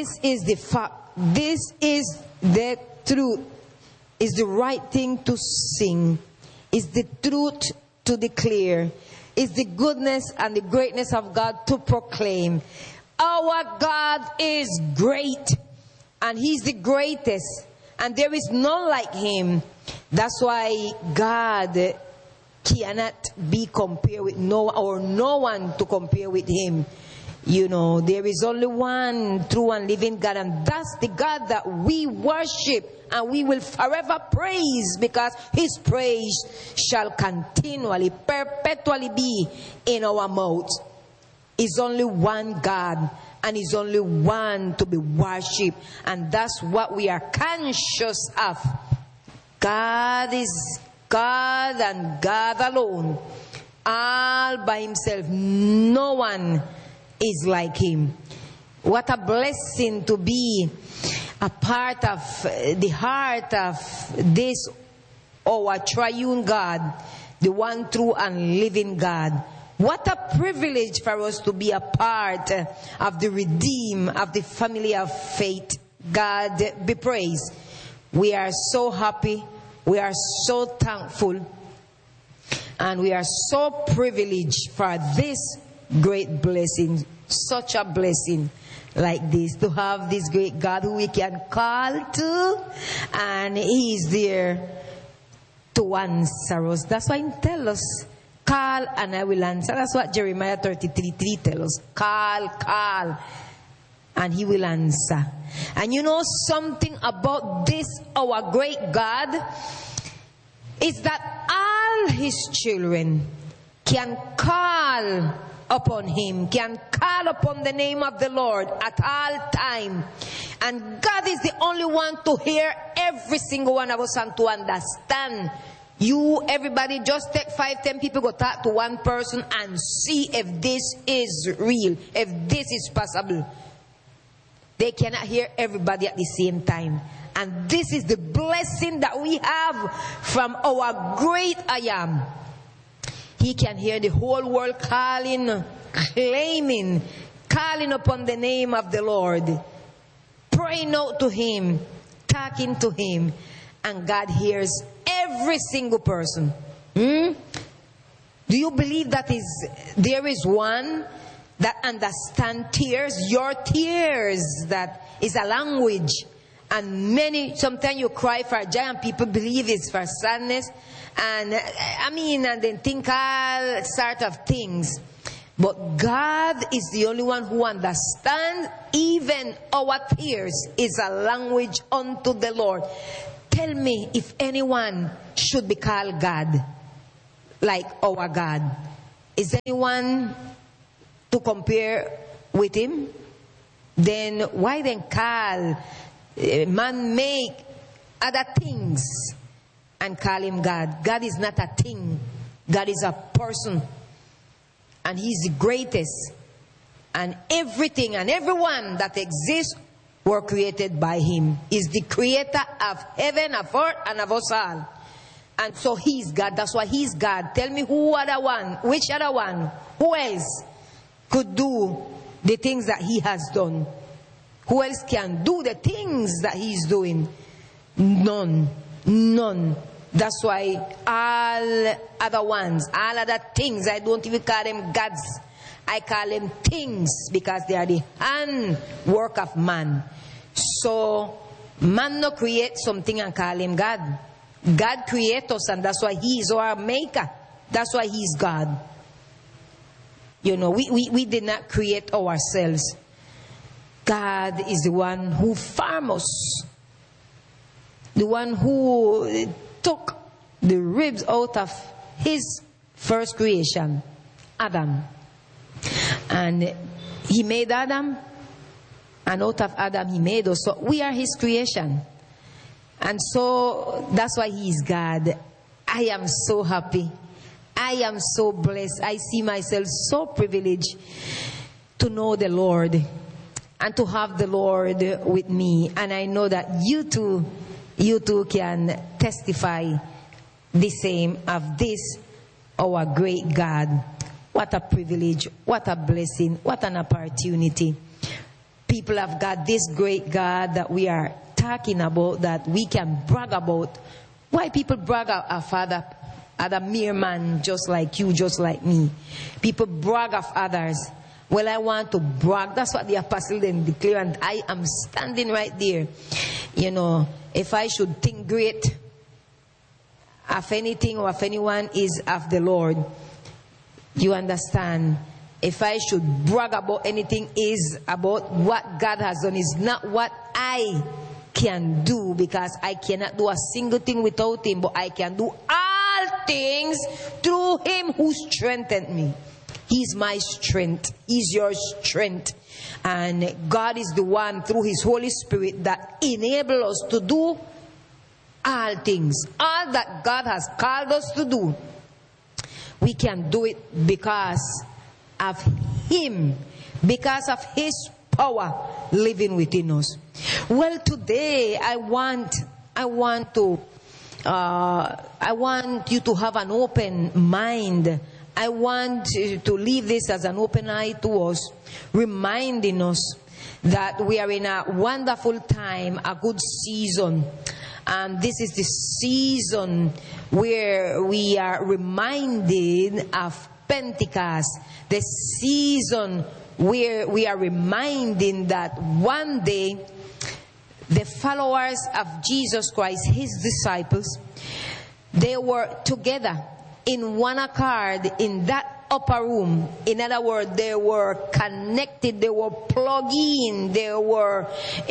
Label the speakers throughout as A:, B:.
A: this is the fact. This is the truth. Is the right thing to sing. Is the truth to declare. Is the goodness and the greatness of God to proclaim. Our God is great. And He's the greatest. And there is none like Him. That's why God cannot be compared with no one to compare with Him. You know, there is only one true and living God, and that's the God that we worship, and we will forever praise, because His praise shall continually, perpetually be in our mouths. It's only one God, and He's only one to be worshipped, and that's what we are conscious of. God is God and God alone, all by Himself. No one is like Him. What a blessing to be a part of the heart of this, our triune God, the one true and living God. What a privilege for us to be a part of the redeemed, of the family of faith. God be praised. We are so happy. We are so thankful. And we are so privileged for this great blessing, such a blessing like this, to have this great God who we can call to, and He is there to answer us. That's why He tells us, call and I will answer. That's what Jeremiah 33:3 tells us. Call, and He will answer. And you know something about this, our great God, is that all His children can call upon Him, can call upon the name of the Lord at all time. And God is the only one to hear every single one of us and to understand. You, everybody, just take 5-10 people, go talk to one person and see if this is real, if this is possible. They cannot hear everybody at the same time. And this is the blessing that we have from our great I Am. He can hear the whole world calling, claiming, calling upon the name of the Lord, praying out to Him, talking to Him, and God hears every single person. Do you believe that there is one that understands tears? Your tears, that is a language. And sometimes you cry for joy, and people believe it's for sadness. And and then think all sort of things. But God is the only one who understands. Even our tears is a language unto the Lord. Tell me if anyone should be called God like our God. Is anyone to compare with Him? Then why then call man make other things and call Him God? God is not a thing. God is a person. And He's the greatest. And everything and everyone that exists were created by Him. He's the creator of heaven, of earth, and of us all. And so He's God. That's why He's God. Tell me which other one, who else could do the things that He has done? Who else can do the things that He's doing? None. That's why all other ones, all other things, I don't even call them gods. I call them things, because they are the handwork of man. So man no create something and call him God. God created us, and that's why He is our maker. That's why He's God. You know, we did not create ourselves. God is the one who formed us. The one who took the ribs out of His first creation, Adam. And He made Adam, and out of Adam He made us. So we are His creation. And so that's why He is God. I am so happy. I am so blessed. I see myself so privileged to know the Lord and to have the Lord with me. And I know that you too can testify the same of this, our great God. What a privilege, what a blessing, what an opportunity. People of God, this great God that we are talking about, that we can brag about. Why people brag of other mere man just like you, just like me? People brag of others. Well, I want to brag. That's what the apostle then declare, and I am standing right there. You know, if I should think great of anything or of anyone, is of the Lord. You understand? If I should brag about anything, is about what God has done. Is not what I can do, because I cannot do a single thing without Him, but I can do all things through Him who strengthened me. He's my strength. He's your strength. And God is the one, through His Holy Spirit, that enables us to do all things. All that God has called us to do, we can do it because of Him, because of His power living within us. Well, today I want you to have an open mind. I want to leave this as an open eye to us, reminding us that we are in a wonderful time, a good season. And this is the season where we are reminded of Pentecost, the season where we are reminding that one day the followers of Jesus Christ, His disciples, they were together in one accord in that upper room. In other words, they were connected, they were plugged in, they were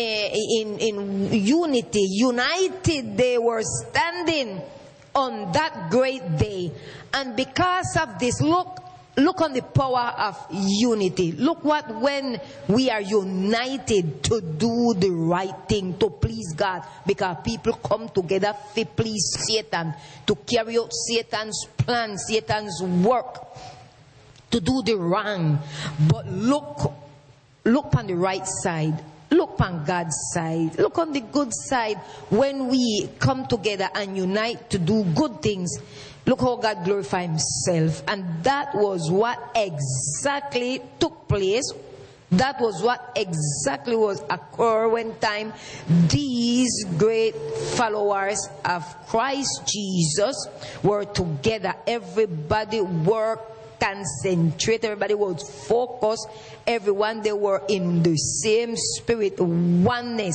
A: in unity, united. They were standing on that great day. And because of this, look on the power of unity. Look what, when we are united to do the right thing, to please God, because people come together to please Satan, to carry out Satan's plan, Satan's work, to do the wrong. But look on the right side. Look on God's side. Look on the good side. When we come together and unite to do good things, look how God glorified Himself. And that was what exactly took place. That was what exactly was occur when time these great followers of Christ Jesus were together. Everybody worked, concentrate, everybody was focused, everyone, they were in the same spirit, oneness.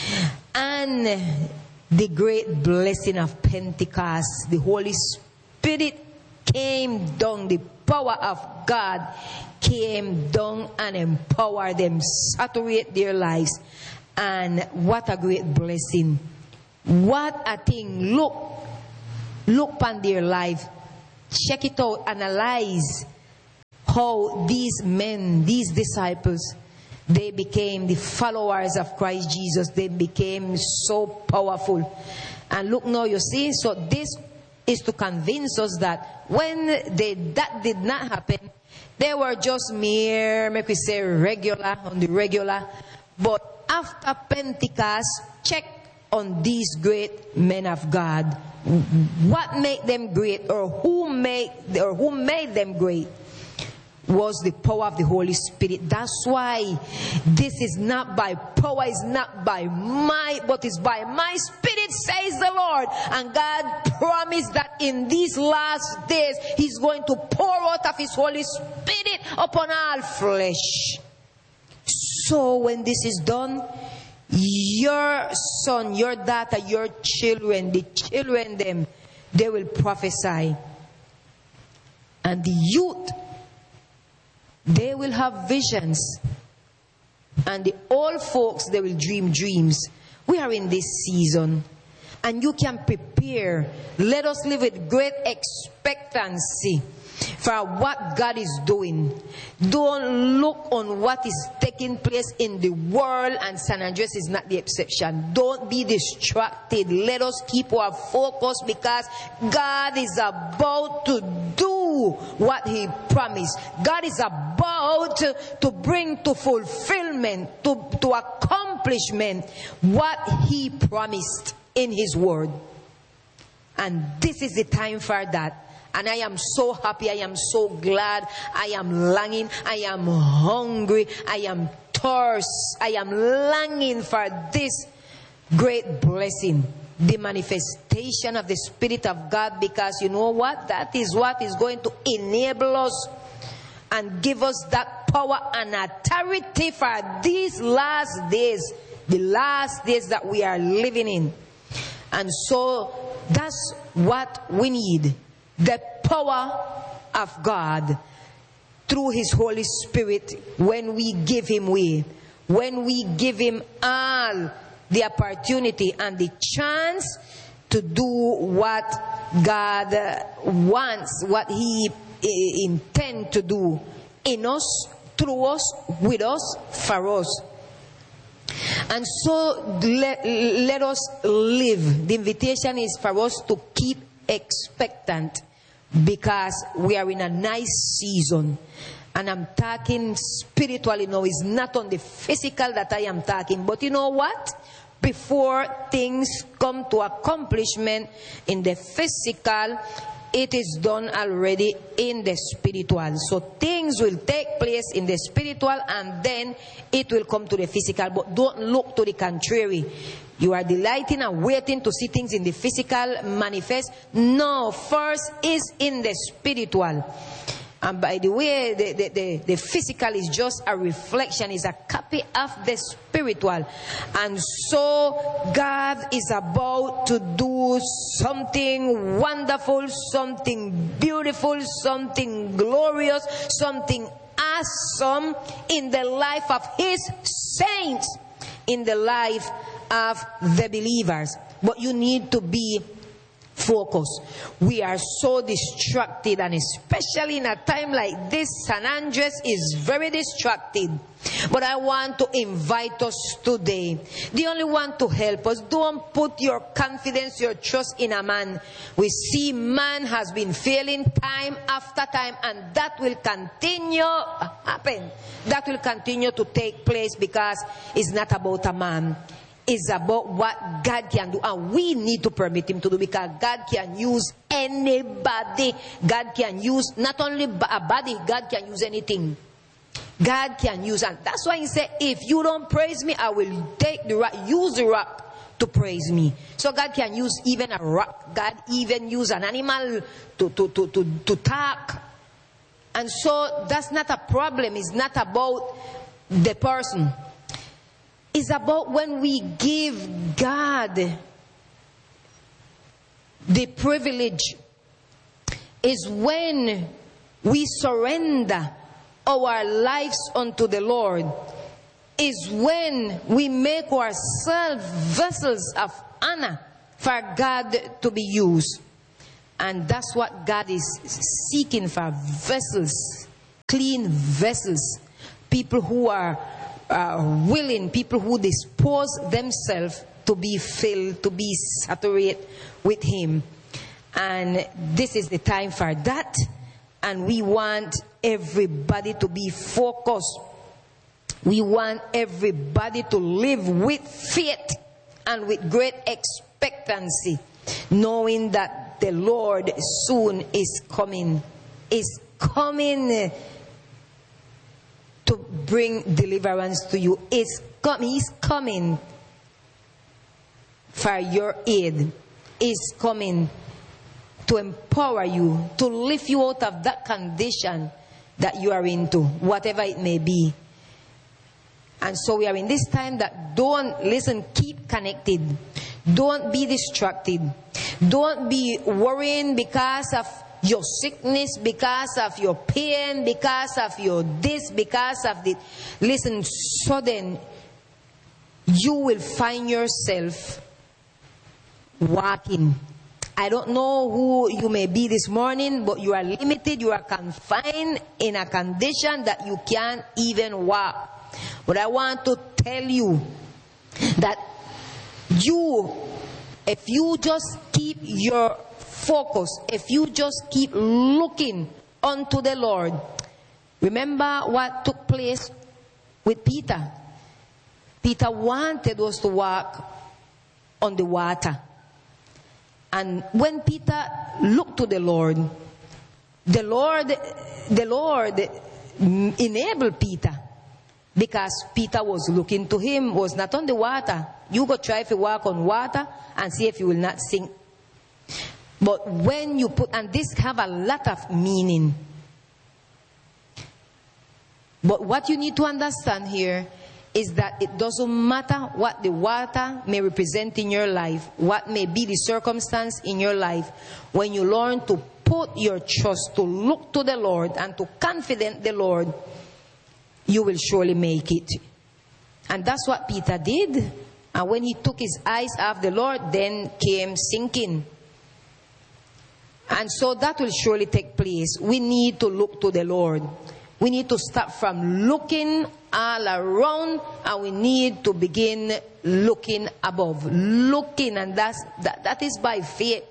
A: And the great blessing of Pentecost, the Holy Spirit came down, the power of God came down and empowered them, saturate their lives. And what a great blessing. What a thing. Look upon their life. Check it out, analyze how these men, these disciples, they became the followers of Christ Jesus. They became so powerful. And look now, you see, so this is to convince us that when that did not happen, they were just mere, make we say, regular, on the regular. But after Pentecost, check on these great men of God. What made them great, or who made them great, was the power of the Holy Spirit. That's why this is not by power, it's not by might, but it's by my Spirit, says the Lord. And God promised that in these last days He's going to pour out of His Holy Spirit upon all flesh. So when this is done, your son, your daughter, your children, the children them, they will prophesy. And the youth, they will have visions. And the old folks, they will dream dreams. We are in this season. And you can prepare. Let us live with great expectancy for what God is doing. Don't look on what is taking place in the world, and San Andres is not the exception. Don't be distracted. Let us keep our focus, because God is about to do what He promised. God is about to bring to fulfillment, to accomplishment what He promised in His word. And this is the time for that. And I am so happy, I am so glad, I am longing, I am hungry, I am thirst. I am longing for this great blessing, the manifestation of the Spirit of God, because you know what? That is what is going to enable us and give us that power and authority for these last days, the last days that we are living in. And so that's what we need, the power of God through His Holy Spirit when we give Him way, when we give Him all the opportunity and the chance to do what God wants, what He intends to do in us, through us, with us, for us. And so let us live. The invitation is for us to keep expectant, because we are in a nice season. And I'm talking spiritually now. It's not on the physical that I am talking. But you know what? Before things come to accomplishment in the physical, it is done already in the spiritual. So things will take place in the spiritual and then it will come to the physical. But don't look to the contrary. You are delighting and waiting to see things in the physical manifest. No, first is in the spiritual. And by the way, the physical is just a reflection, is a copy of the spiritual. And so God is about to do something wonderful, something beautiful, something glorious, something awesome in the life of His saints, in the life of the believers. But you need to be focused. We are so distracted, and especially in a time like this, San Andres is very distracted. But I want to invite us today, the only one to help us. Don't put your confidence, your trust in a man. We see man has been failing time after time, and that will continue to happen. That will continue to take place, because it's not about a man. Is about what God can do, and we need to permit Him to do, because God can use anybody. God can use not only a body, God can use anything. God can use, and that's why He said, if you don't praise me, I will take the rock, use the rock to praise me. So God can use even a rock. God even use an animal to talk. And so that's not a problem. It's not about the person. It's about when we give God the privilege, is when we surrender our lives unto the Lord, is when we make ourselves vessels of honor for God to be used. And that's what God is seeking for, vessels, clean vessels, people who are willing, people who dispose themselves to be filled, to be saturated with Him. And this is the time for that. And we want everybody to be focused. We want everybody to live with faith and with great expectancy, knowing that the Lord soon is coming to bring deliverance to you. He's coming for your aid. He's coming to empower you, to lift you out of that condition that you are into, whatever it may be. And so we are in this time that keep connected. Don't be distracted. Don't be worrying because of your sickness, because of your pain, because of your this, because of the... Listen, sudden, you will find yourself walking. I don't know who you may be this morning, but you are limited, you are confined in a condition that you can't even walk. But I want to tell you that if you just keep your focus, if you just keep looking unto the Lord. Remember what took place with Peter. Peter wanted us to walk on the water. And when Peter looked to the Lord enabled Peter Because Peter was looking to him, was not on the water. You go try to walk on water and see if you will not sink. But when you put, and this have a lot of meaning. But what you need to understand here is that it doesn't matter what the water may represent in your life, what may be the circumstance in your life, when you learn to put your trust, to look to the Lord and to confident the Lord, you will surely make it. And that's what Peter did. And when he took his eyes off the Lord, then came sinking. And so that will surely take place. We need to look to the Lord. We need to stop from looking all around, and we need to begin looking above. Looking, and that is by faith.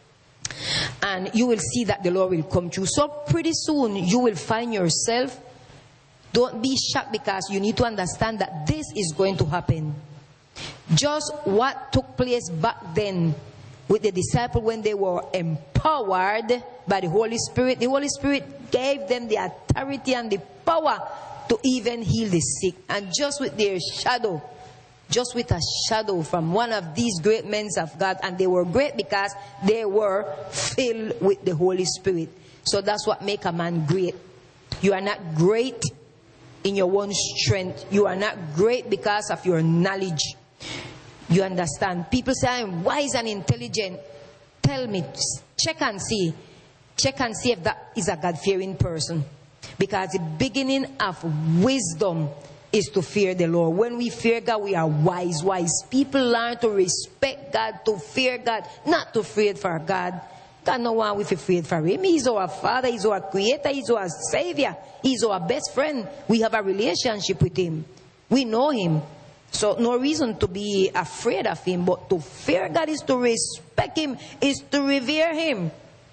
A: And you will see that the Lord will come through. So pretty soon you will find yourself. Don't be shocked, because you need to understand that this is going to happen. Just what took place back then with the disciples when they were empowered by the Holy Spirit. The Holy Spirit gave them the authority and the power to even heal the sick. And just with their shadow, just with a shadow from one of these great men of God, and they were great because they were filled with the Holy Spirit. So that's what makes a man great. You are not great in your own strength. You are not great because of your knowledge. You understand? People say, I'm wise and intelligent. Tell me, check and see. Check and see if that is a God-fearing person. Because the beginning of wisdom is to fear the Lord. When we fear God, we are wise. People learn to respect God, to fear God, not to fear for God. God no one we fear for Him. He's our Father, He's our Creator, He's our Savior, He's our best friend. We have a relationship with Him. We know Him. So no reason to be afraid of Him, but to fear God is to respect Him, is to revere Him.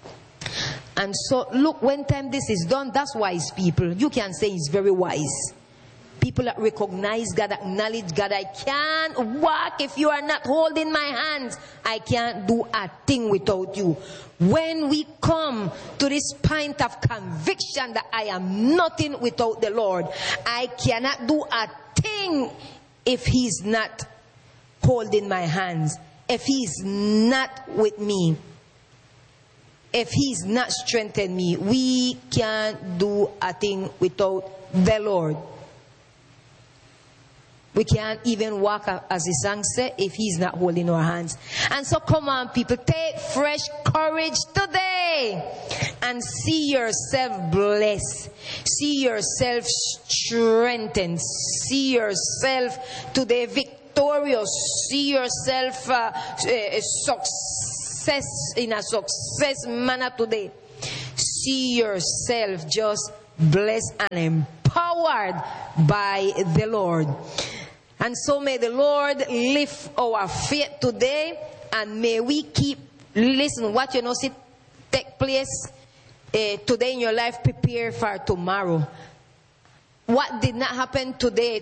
A: And so look, when time this is done, that's wise people. You can say He's very wise. People that recognize God, acknowledge God. I can't walk if you are not holding my hands. I can't do a thing without you. When we come to this point of conviction that I am nothing without the Lord, I cannot do a thing if He's not holding my hands, if He's not with me, if He's not strengthening me, we can't do a thing without the Lord. We can't even walk, as the song said, if He's not holding our hands. And so come on, people, take fresh courage today and see yourself blessed. See yourself strengthened. See yourself today victorious. See yourself success in a success manner today. See yourself just blessed and empowered by the Lord. And so may the Lord lift our faith today, and may we keep, listen, what you know see take place today in your life, prepare for tomorrow. What did not happen today,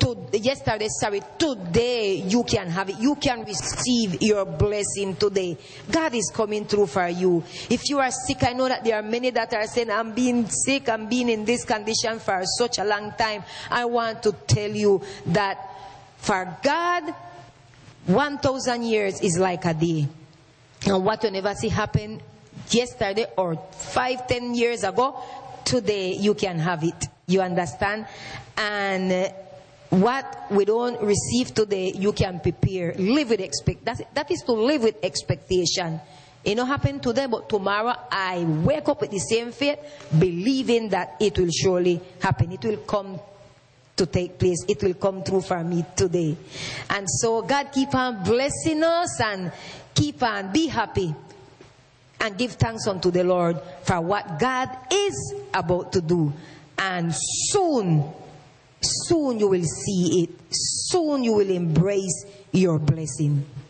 A: today you can have it. You can receive your blessing today. God is coming through for you. If you are sick, I know that there are many that are saying, I'm being sick, I'm being in this condition for such a long time. I want to tell you that for God, 1,000 years is like a day. And what you never see happen yesterday or 5-10 years ago, today you can have it. You understand? And what we don't receive today, you can prepare. Live with that is to live with expectation. It don't happen today, but tomorrow I wake up with the same faith, believing that it will surely happen. It will come to take place. It will come through for me today. And so God keep on blessing us, and keep on be happy and give thanks unto the Lord for what God is about to do. And soon you will see it. Soon you will embrace your blessing.